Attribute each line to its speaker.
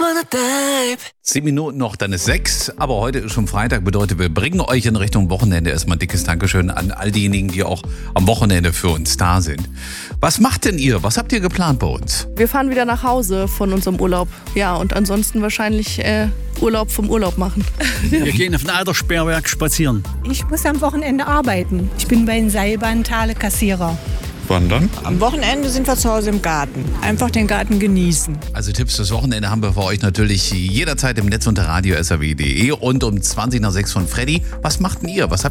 Speaker 1: 10 Minuten noch, dann ist 6. Aber heute ist schon Freitag, bedeutet, wir bringen euch in Richtung Wochenende. Erstmal ein dickes Dankeschön an all diejenigen, die auch am Wochenende für uns da sind. Was macht denn ihr? Was habt ihr geplant bei uns?
Speaker 2: Wir fahren wieder nach Hause von unserem Urlaub. Ja, und ansonsten wahrscheinlich Urlaub vom Urlaub machen.
Speaker 3: Wir gehen auf ein Eidersperrwerk spazieren.
Speaker 4: Ich muss am Wochenende arbeiten. Ich bin bei den Seilbahntaler Kassierer.
Speaker 5: Wandern?
Speaker 6: Am Wochenende sind wir zu Hause im Garten. Einfach den Garten genießen.
Speaker 1: Also Tipps fürs Wochenende haben wir für euch natürlich jederzeit im Netz unter radio.saw.de und um 20 nach 6 von Freddy. Was macht denn ihr? Was habt